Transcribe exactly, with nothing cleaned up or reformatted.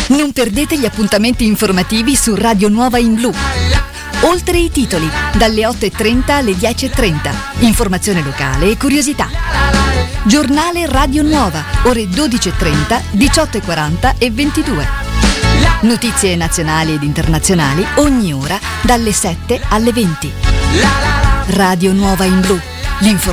Non perdete gli appuntamenti informativi su Radio Nuova in Blu. Oltre i titoli, dalle otto e trenta alle dieci e trenta. Informazione locale e curiosità. Giornale Radio Nuova, ore dodici e trenta, diciotto e quaranta e ventidue. Notizie nazionali ed internazionali ogni ora dalle sette alle venti. Radio Nuova in Blu. L'informazione